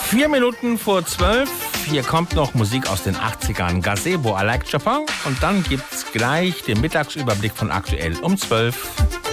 4 Minuten vor 12. Hier kommt noch Musik aus den 80ern. Gazebo, I Like Chopin. Und dann gibt's gleich den Mittagsüberblick von aktuell um 12.